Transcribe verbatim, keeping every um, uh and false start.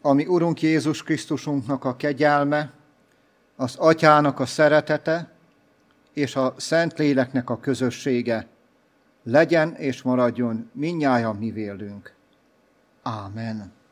ami Urunk Jézus Krisztusunknak a kegyelme, az Atyának a szeretete és a Szentléleknek a közössége legyen és maradjon mindnyájan mi vélünk. Ámen.